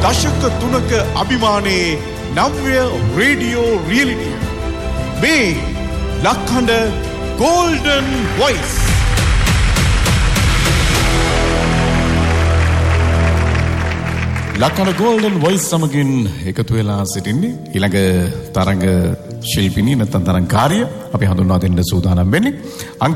දශක 3ක අභිමානයේ නව්‍ය රේඩියෝ රියැලිටිය. මේ ලක්හඬ Golden Voice. ලක්හඬ Golden Voice සමගින් එකතු වෙලා සිටින්නේ ඊළඟ තරඟ ශිල්පිනී නැත්නම් තරඟකාරිය අපි හඳුන්වා දෙන්න සූදානම් වෙන්නේ අංක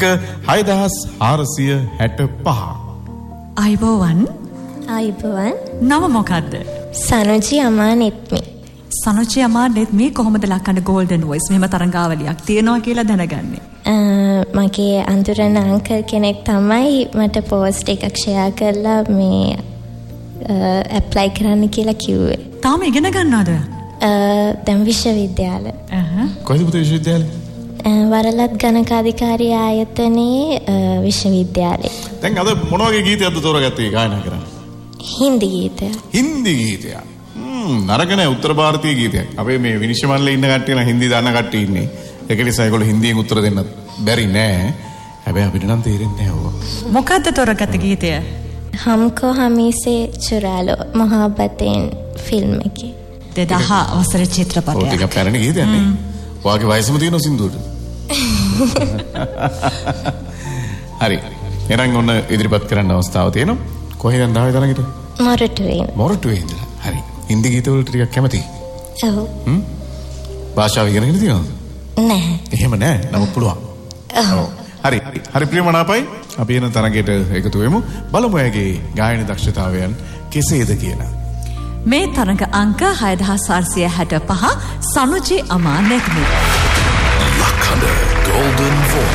6465. අයිබෝවන් නම මොකද්ද? සනෝජි අමානෙත්මි. සනෝජි අමානෙත්මි කොහොමද ලක්හඬ Golden Voice මෙහෙම තරඟාවලියක් තියනවා කියලා දැනගන්නේ? මගේ අඳුරන අංකල් කෙනෙක් තමයි මට පෝස්ට් එකක් ෂෙයා කරලා මේ ඇප්ලයි කරන්න කියලා කිව්වේ. තාම ඉගෙන ගන්නවද? දැන් විශ්වවිද්‍යාල. කොහෙද පුතේ විශ්වවිද්‍යාලේ? වරලත් ගණකාධිකාරී ආයතනයේ විශ්වවිද්‍යාලේ. දැන් අද මොන වගේ ගීතයක්ද තෝරගත්තේ ගායනා කරන්න? හින්දි ගීතයක්. හින්දි ගීතයක්. නරක නෑ උත්තර භාරතීය ගීතයක්. අපේ මේ විනිශ්චය මණ්ඩලේ ඉන්න කට්ටිය නම් හින්දි දන්න කට්ටිය ඉන්නේ. ඒක නිසා ඒගොල්ලෝ හින්දියෙන් උත්තර දෙන්න බැරි නෑ. හැබැයි අපිට නම් තේරෙන්නේ නෑ ඕවා. මොකද්ද තෝරගත්ත ගීතය? हमको हमी से चुरा लो मोहब्बतें ෆිල්ම් එකේ 2000 වසර චිත්‍රපටයක්. ඔය ටික පැරණි ගීතයක් නේ. ඔයාගේ වයසම තියෙන සින්දුවට. හරි. එරන් ඔන්න ඉදිරිපත් කරන්න අවස්ථාව තියෙනවා. කොහෙන්ද ආවේ තරගෙට? මොරටුවේ ඉඳලා. හරි. හින්දි ගීත වලට ටිකක් කැමතියි. ඔව්. භාෂාව ඉගෙනගෙන තියෙනවද? නැහැ. එහෙම නැහැ. නමුත් පුළුවන්. ඔව්. හරි ප්‍රියමනාපයි. අපි එන තරගයට එකතු වෙමු. බලමු ඇගේ ගායන දක්ෂතාවයන් කෙසේද කියලා. මේ තරඟ අංක 6465 සනුජි අමානෙත්මි. ලක්හඬ Golden Voice.